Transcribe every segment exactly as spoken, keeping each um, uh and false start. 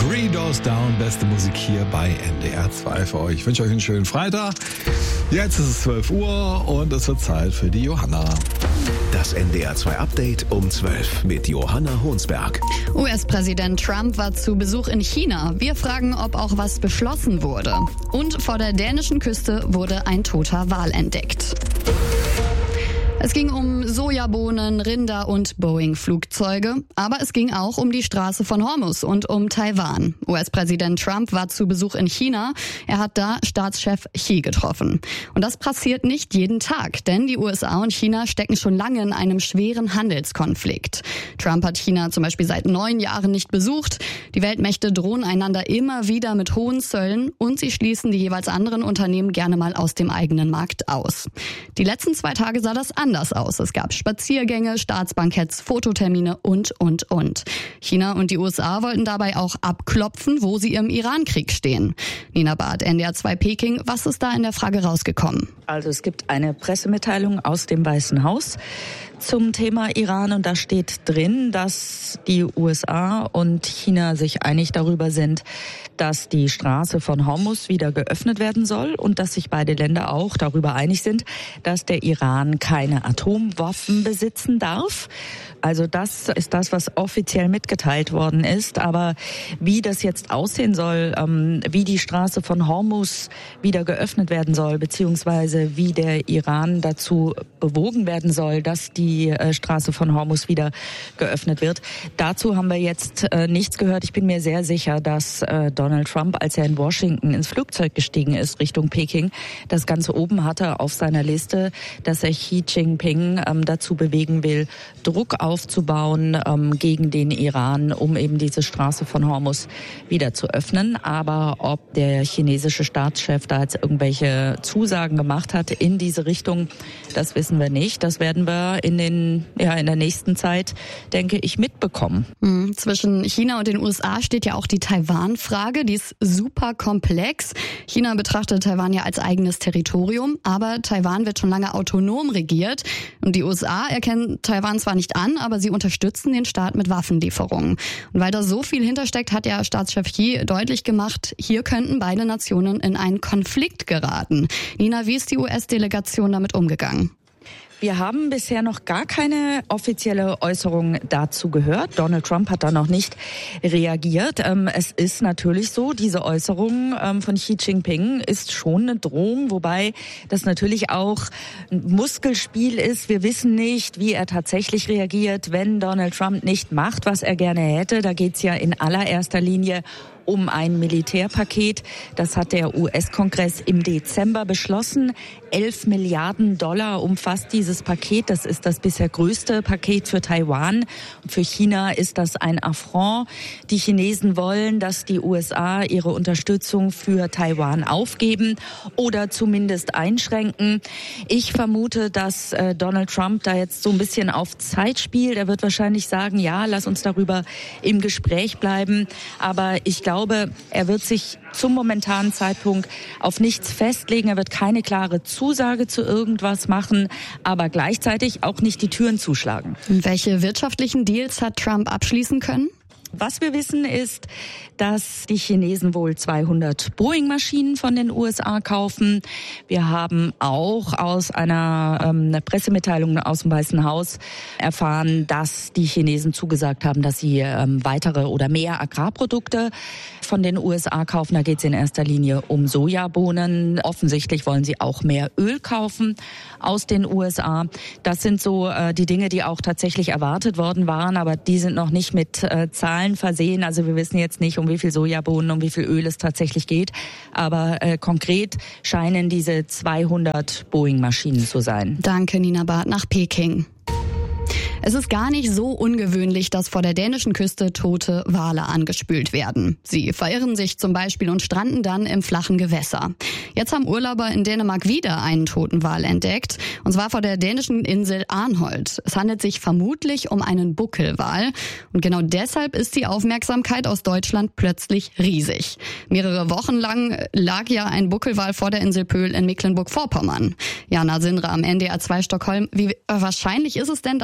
Three Doors Down, beste Musik hier bei N D R zwei für euch. Ich wünsche euch einen schönen Freitag. Jetzt ist es zwölf Uhr und es wird Zeit für die Johanna. Das N D R zwei Update um zwölf mit Johanna Honsberg. U S-Präsident Trump war zu Besuch in China. Wir fragen, ob auch was beschlossen wurde. Und vor der dänischen Küste wurde ein toter Wal entdeckt. Es ging um Sojabohnen, Rinder und Boeing-Flugzeuge, aber es ging auch um die Straße von Hormuz und um Taiwan. U S-Präsident Trump war zu Besuch in China. Er hat da Staatschef Xi getroffen. Und das passiert nicht jeden Tag, denn die U S A und China stecken schon lange in einem schweren Handelskonflikt. Trump hat China zum Beispiel seit neun Jahren nicht besucht. Die Weltmächte drohen einander immer wieder mit hohen Zöllen und sie schließen die jeweils anderen Unternehmen gerne mal aus dem eigenen Markt aus. Die letzten zwei Tage sah das anders aus. Es gab Spaziergänge, Staatsbanketts, Fototermine und, und, und. China und die U S A wollten dabei auch abklopfen, wo sie im Iran-Krieg stehen. Nina Barth, N D R zwei Peking, was ist da in der Frage rausgekommen? Also es gibt eine Pressemitteilung aus dem Weißen Haus zum Thema Iran und da steht drin, dass die U S A und China sich einig darüber sind, dass die Straße von Hormuz wieder geöffnet werden soll und dass sich beide Länder auch darüber einig sind, dass der Iran keine Atomwaffen besitzen darf. Also das ist das, was offiziell mitgeteilt worden ist. Aber wie das jetzt aussehen soll, ähm, wie die Straße von Hormuz wieder geöffnet werden soll, beziehungsweise wie der Iran dazu bewogen werden soll, dass die äh, Straße von Hormuz wieder geöffnet wird, dazu haben wir jetzt äh, nichts gehört. Ich bin mir sehr sicher, dass äh, Donald Trump, als er in Washington ins Flugzeug gestiegen ist, Richtung Peking, das Ganze oben hatte auf seiner Liste, dass er Xi Jinping ähm, dazu bewegen will, Druck aufzubauen ähm, gegen den Iran, um eben diese Straße von Hormuz wieder zu öffnen. Aber ob der chinesische Staatschef da jetzt irgendwelche Zusagen gemacht hat in diese Richtung, das wissen wir nicht. Das werden wir in den ja in der nächsten Zeit, denke ich, mitbekommen. Mhm. Zwischen China und den U S A steht ja auch die Taiwan-Frage. Die ist super komplex. China betrachtet Taiwan ja als eigenes Territorium, aber Taiwan wird schon lange autonom regiert. Und die U S A erkennen Taiwan zwar nicht an, aber sie unterstützen den Staat mit Waffenlieferungen. Und weil da so viel hintersteckt, hat ja Staatschef Xi deutlich gemacht, hier könnten beide Nationen in einen Konflikt geraten. Nina, wie ist die U S-Delegation damit umgegangen? Wir haben bisher noch gar keine offizielle Äußerung dazu gehört. Donald Trump hat da noch nicht reagiert. Es ist natürlich so, diese Äußerung von Xi Jinping ist schon eine Drohung, wobei das natürlich auch ein Muskelspiel ist. Wir wissen nicht, wie er tatsächlich reagiert, wenn Donald Trump nicht macht, was er gerne hätte. Da geht's ja in allererster Linie um ein Militärpaket. Das hat der U S-Kongress im Dezember beschlossen. Elf Milliarden Dollar umfasst dieses Paket. Das ist das bisher größte Paket für Taiwan. Für China ist das ein Affront. Die Chinesen wollen, dass die U S A ihre Unterstützung für Taiwan aufgeben oder zumindest einschränken. Ich vermute, dass äh, Donald Trump da jetzt so ein bisschen auf Zeit spielt. Er wird wahrscheinlich sagen, ja, lass uns darüber im Gespräch bleiben. Aber ich glaube, Ich glaube, er wird sich zum momentanen Zeitpunkt auf nichts festlegen. Er wird keine klare Zusage zu irgendwas machen, aber gleichzeitig auch nicht die Türen zuschlagen. Und welche wirtschaftlichen Deals hat Trump abschließen können? Was wir wissen ist, dass die Chinesen wohl zweihundert Boeing-Maschinen von den U S A kaufen. Wir haben auch aus einer ähm, Pressemitteilung aus dem Weißen Haus erfahren, dass die Chinesen zugesagt haben, dass sie ähm, weitere oder mehr Agrarprodukte von den U S A kaufen. Da geht es in erster Linie um Sojabohnen. Offensichtlich wollen sie auch mehr Öl kaufen aus den U S A. Das sind so äh, die Dinge, die auch tatsächlich erwartet worden waren, aber die sind noch nicht mit äh, Zahlen versehen. Also wir wissen jetzt nicht, um wie viel Sojabohnen, um wie viel Öl es tatsächlich geht. Aber äh, konkret scheinen diese zweihundert Boeing-Maschinen zu sein. Danke, Nina Barth, nach Peking. Es ist gar nicht so ungewöhnlich, dass vor der dänischen Küste tote Wale angespült werden. Sie verirren sich zum Beispiel und stranden dann im flachen Gewässer. Jetzt haben Urlauber in Dänemark wieder einen toten Wal entdeckt, und zwar vor der dänischen Insel Arnholt. Es handelt sich vermutlich um einen Buckelwal, und genau deshalb ist die Aufmerksamkeit aus Deutschland plötzlich riesig. Mehrere Wochen lang lag ja ein Buckelwal vor der Insel Pöhl in Mecklenburg-Vorpommern. Jana Sinra am N D R zwei Stockholm. Wie wahrscheinlich ist es denn, dass es sich bei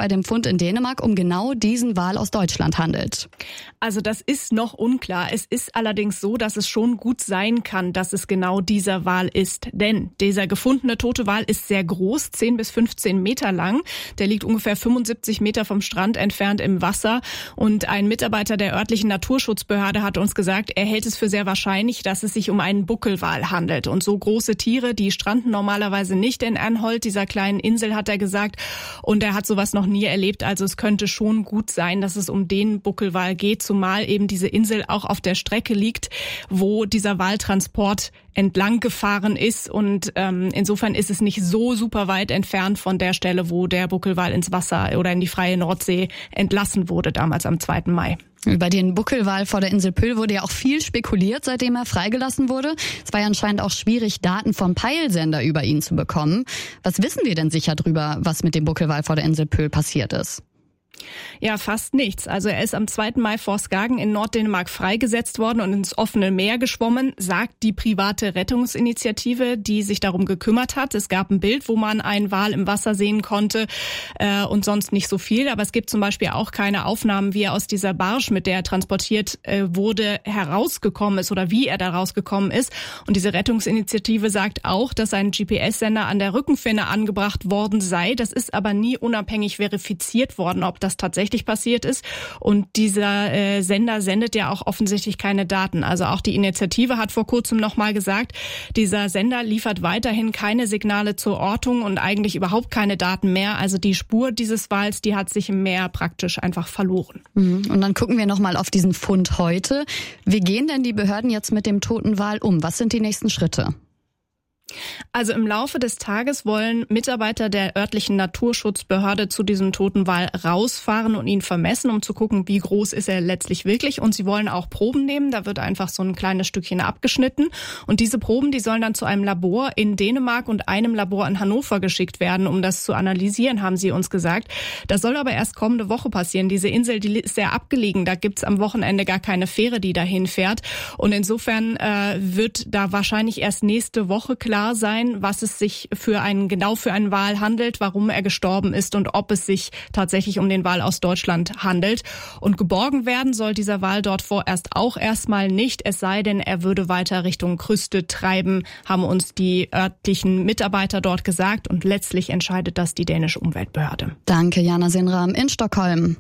bei dem Fund in Dänemark um genau diesen Wal aus Deutschland handelt. Also das ist noch unklar. Es ist allerdings so, dass es schon gut sein kann, dass es genau dieser Wal ist. Denn dieser gefundene tote Wal ist sehr groß, zehn bis fünfzehn Meter lang. Der liegt ungefähr fünfundsiebzig Meter vom Strand entfernt im Wasser. Und ein Mitarbeiter der örtlichen Naturschutzbehörde hat uns gesagt, er hält es für sehr wahrscheinlich, dass es sich um einen Buckelwal handelt. Und so große Tiere, die stranden normalerweise nicht in Anholt, dieser kleinen Insel, hat er gesagt. Und er hat sowas noch nie erlebt. Also es könnte schon gut sein, dass es um den Buckelwal geht, zumal eben diese Insel auch auf der Strecke liegt, wo dieser Waltransport entlang gefahren ist. Und ähm, insofern ist es nicht so super weit entfernt von der Stelle, wo der Buckelwal ins Wasser oder in die freie Nordsee entlassen wurde, damals am zweiten Mai. Über den Buckelwal vor der Insel Püll wurde ja auch viel spekuliert, seitdem er freigelassen wurde. Es war ja anscheinend auch schwierig, Daten vom Peilsender über ihn zu bekommen. Was wissen wir denn sicher drüber, was mit dem Buckelwal vor der Insel Püll passiert ist? Ja, fast nichts. Also er ist am zweiten Mai vor Skagen in Norddänemark freigesetzt worden und ins offene Meer geschwommen, sagt die private Rettungsinitiative, die sich darum gekümmert hat. Es gab ein Bild, wo man einen Wal im Wasser sehen konnte äh, und sonst nicht so viel. Aber es gibt zum Beispiel auch keine Aufnahmen, wie er aus dieser Barge, mit der er transportiert äh, wurde, herausgekommen ist oder wie er da rausgekommen ist. Und diese Rettungsinitiative sagt auch, dass ein G P S-Sender an der Rückenfinne angebracht worden sei. Das ist aber nie unabhängig verifiziert worden, ob das tatsächlich passiert ist. Und dieser äh, Sender sendet ja auch offensichtlich keine Daten. Also auch die Initiative hat vor kurzem nochmal gesagt, dieser Sender liefert weiterhin keine Signale zur Ortung und eigentlich überhaupt keine Daten mehr. Also die Spur dieses Wals, die hat sich im Meer praktisch einfach verloren. Und dann gucken wir nochmal auf diesen Fund heute. Wie gehen denn die Behörden jetzt mit dem toten Wal um? Was sind die nächsten Schritte? Also im Laufe des Tages wollen Mitarbeiter der örtlichen Naturschutzbehörde zu diesem toten Wal rausfahren und ihn vermessen, um zu gucken, wie groß ist er letztlich wirklich. Und sie wollen auch Proben nehmen. Da wird einfach so ein kleines Stückchen abgeschnitten. Und diese Proben, die sollen dann zu einem Labor in Dänemark und einem Labor in Hannover geschickt werden, um das zu analysieren, haben sie uns gesagt. Das soll aber erst kommende Woche passieren. Diese Insel, die ist sehr abgelegen. Da gibt's am Wochenende gar keine Fähre, die dahin fährt. Und insofern äh, wird da wahrscheinlich erst nächste Woche klar sein, was es sich für einen, genau für einen Wal handelt, warum er gestorben ist und ob es sich tatsächlich um den Wal aus Deutschland handelt. Und geborgen werden soll dieser Wal dort vorerst auch erstmal nicht, es sei denn, er würde weiter Richtung Küste treiben, haben uns die örtlichen Mitarbeiter dort gesagt. Und letztlich entscheidet das die dänische Umweltbehörde. Danke, Jana Sinram in Stockholm.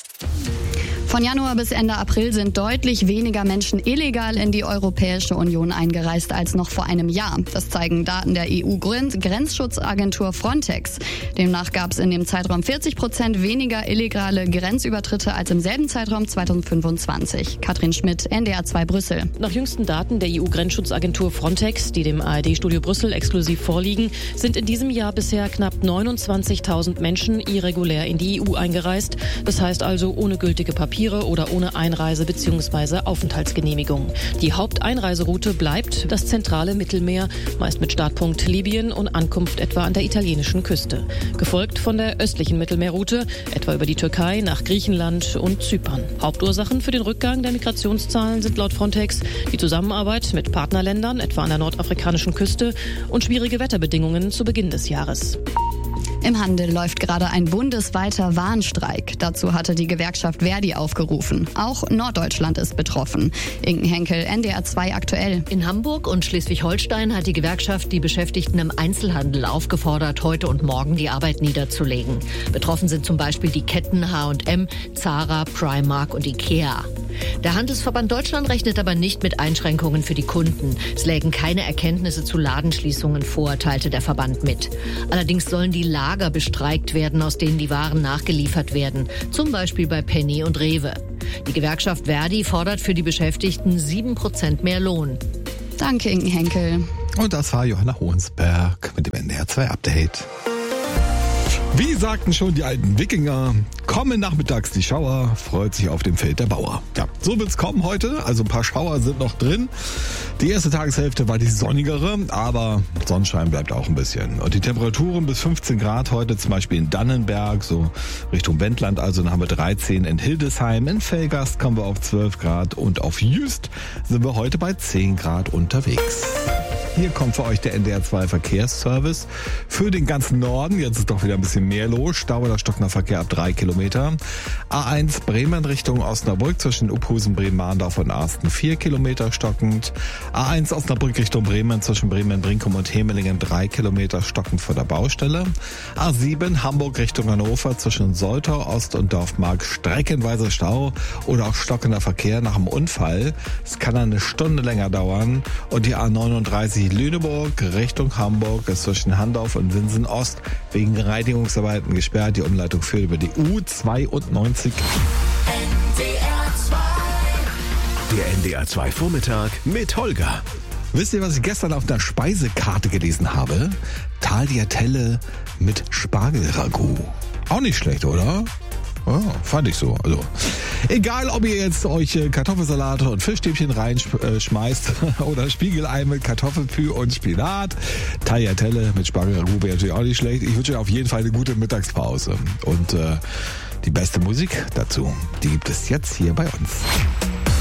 Von Januar bis Ende April sind deutlich weniger Menschen illegal in die Europäische Union eingereist als noch vor einem Jahr. Das zeigen Daten der E U-Grenzschutzagentur Frontex. Demnach gab es in dem Zeitraum vierzig Prozent weniger illegale Grenzübertritte als im selben Zeitraum zweitausendfünfundzwanzig. Katrin Schmidt, N D R zwei Brüssel. Nach jüngsten Daten der E U-Grenzschutzagentur Frontex, die dem A R D-Studio Brüssel exklusiv vorliegen, sind in diesem Jahr bisher knapp neunundzwanzigtausend Menschen irregulär in die E U eingereist. Das heißt also ohne gültige Papiere oder ohne Einreise- bzw. Aufenthaltsgenehmigung. Die Haupteinreiseroute bleibt das zentrale Mittelmeer, meist mit Startpunkt Libyen und Ankunft etwa an der italienischen Küste. Gefolgt von der östlichen Mittelmeerroute, etwa über die Türkei nach Griechenland und Zypern. Hauptursachen für den Rückgang der Migrationszahlen sind laut Frontex die Zusammenarbeit mit Partnerländern, etwa an der nordafrikanischen Küste, und schwierige Wetterbedingungen zu Beginn des Jahres. Im Handel läuft gerade ein bundesweiter Warnstreik. Dazu hatte die Gewerkschaft Verdi aufgerufen. Auch Norddeutschland ist betroffen. Inken Henkel, N D R zwei aktuell. In Hamburg und Schleswig-Holstein hat die Gewerkschaft die Beschäftigten im Einzelhandel aufgefordert, heute und morgen die Arbeit niederzulegen. Betroffen sind zum Beispiel die Ketten H und M, Zara, Primark und Ikea. Der Handelsverband Deutschland rechnet aber nicht mit Einschränkungen für die Kunden. Es lägen keine Erkenntnisse zu Ladenschließungen vor, teilte der Verband mit. Allerdings sollen die Lager bestreikt werden, aus denen die Waren nachgeliefert werden, zum Beispiel bei Penny und Rewe. Die Gewerkschaft Verdi fordert für die Beschäftigten sieben Prozent mehr Lohn. Danke, Inken Henkel. Und das war Johanna Hohensberg mit dem N D R zwei Update. Wie sagten schon die alten Wikinger, kommen nachmittags die Schauer, freut sich auf dem Feld der Bauer. Ja, so wird's kommen heute, also ein paar Schauer sind noch drin. Die erste Tageshälfte war die sonnigere, aber Sonnenschein bleibt auch ein bisschen. Und die Temperaturen bis fünfzehn Grad heute, zum Beispiel in Dannenberg, so Richtung Wendland, also dann haben wir dreizehn in Hildesheim, in Velgast kommen wir auf zwölf Grad und auf Jüst sind wir heute bei zehn Grad unterwegs. Hier kommt für euch der N D R zwei Verkehrsservice. Für den ganzen Norden, jetzt ist doch wieder ein bisschen mehr los. Stau oder stockender Verkehr ab drei Kilometer. A eins Bremen Richtung Osnabrück zwischen Uphusen, Bremen-Mahndorf und Arsten vier Kilometer stockend. A eins Osnabrück Richtung Bremen zwischen Bremen-Brinkum und Hemelingen drei Kilometer stockend vor der Baustelle. A sieben Hamburg Richtung Hannover zwischen Soltau Ost und Dorfmark streckenweise Stau oder auch stockender Verkehr nach dem Unfall. Es kann eine Stunde länger dauern. Und die A neununddreißig Lüneburg Richtung Hamburg ist zwischen Handorf und Winsen Ost wegen Reinigungsarbeiten gesperrt. Die Umleitung führt über die U zweiundneunzig. Der N D R zwei Vormittag mit Holger. Wisst ihr, was ich gestern auf der Speisekarte gelesen habe? Tagliatelle mit Spargelragout. Auch nicht schlecht, oder? Oh, fand ich so. Also, egal, ob ihr jetzt euch Kartoffelsalate und Fischstäbchen reinschmeißt oder Spiegelei mit Kartoffelpü und Spinat. Tagliatelle mit Spargelragout wäre natürlich auch nicht schlecht. Ich wünsche euch auf jeden Fall eine gute Mittagspause. Und äh, die beste Musik dazu, die gibt es jetzt hier bei uns.